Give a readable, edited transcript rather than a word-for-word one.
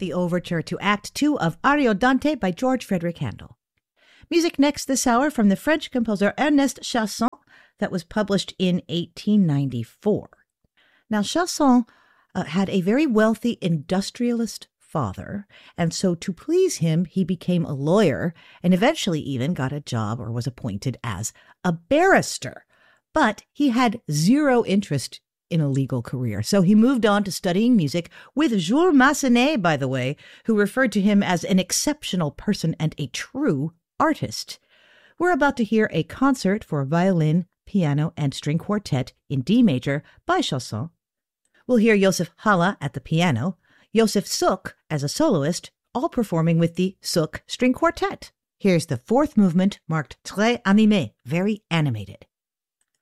the overture to Act II of Ariodante by George Frederick Handel. Music next this hour from the French composer Ernest Chausson that was published in 1894. Now, Chausson had a very wealthy industrialist father, and so to please him, he became a lawyer and eventually even got a job or was appointed as a barrister. But he had zero interest in a legal career, so he moved on to studying music with Jules Massenet, by the way, who referred to him as an exceptional person and a true artist. We're about to hear a concert for violin, piano, and string quartet in D major by Chausson. We'll hear Joseph Haller at the piano, Joseph Suk as a soloist, all performing with the Suk String Quartet. Here's the fourth movement marked très animé, very animated.